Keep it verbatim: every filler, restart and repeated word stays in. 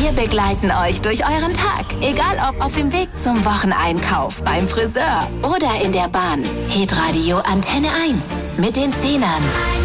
Wir begleiten euch durch euren Tag. Egal ob auf dem Weg zum Wocheneinkauf, beim Friseur oder in der Bahn. Hitradio Antenne eins mit den Zehnern.